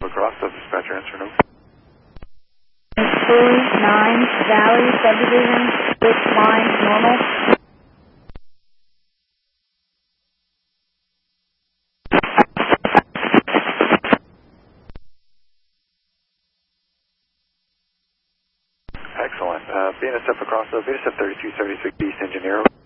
across the dispatcher answer no. 2, 9, Valley Subdivision, 6 lines, normal. Excellent. BNSF across the BNSF 3276 East Engineer.